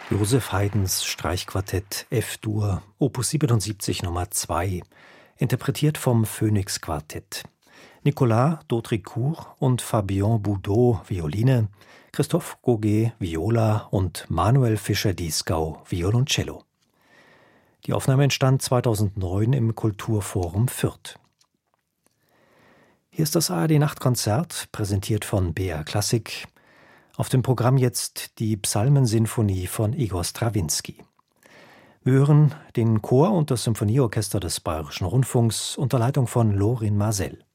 Joseph Haydns Streichquartett F-Dur, Opus 77 Nummer 2, interpretiert vom Phoenix Quartett. Nicolas Dautricourt und Fabien Boudot Violine, Christophe Gauguet Viola und Manuel Fischer-Dieskau Violoncello. Die Aufnahme entstand 2009 im Kulturforum Fürth. Hier ist das ARD-Nachtkonzert, präsentiert von BR Klassik. Auf dem Programm jetzt die Psalmensinfonie von Igor Strawinski. Wir hören den Chor und das Symphonieorchester des Bayerischen Rundfunks unter Leitung von Lorin Maazel.